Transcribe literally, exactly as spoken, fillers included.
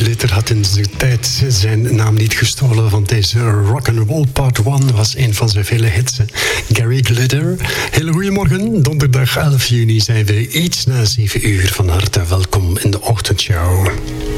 Glitter had in zijn tijd zijn naam niet gestolen, want deze Rock'n'Roll Part één was een van zijn vele hits. Gary Glitter. Hele goedemorgen, donderdag elf juni zijn we iets na zeven uur. Van harte welkom in de ochtendshow.